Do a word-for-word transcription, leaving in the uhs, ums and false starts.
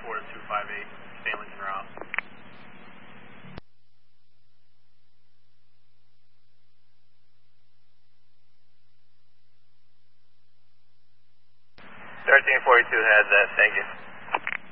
four two five eight, Stanley's en route. thirteen forty-two has that, thank you.